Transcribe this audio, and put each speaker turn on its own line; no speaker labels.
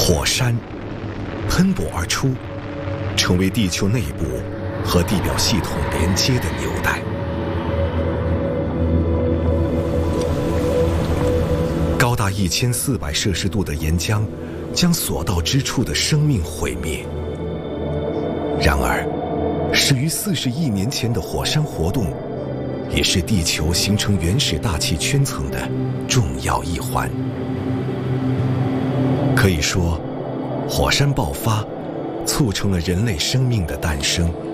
火山喷薄而出，成为地球内部和地表系统连接的纽带。高达1400摄氏度的岩浆将所到之处的生命毁灭。然而，始于40亿年前的火山活动，也是地球形成原始大气圈层的重要一环。可以说，火山爆发促成了人类生命的诞生。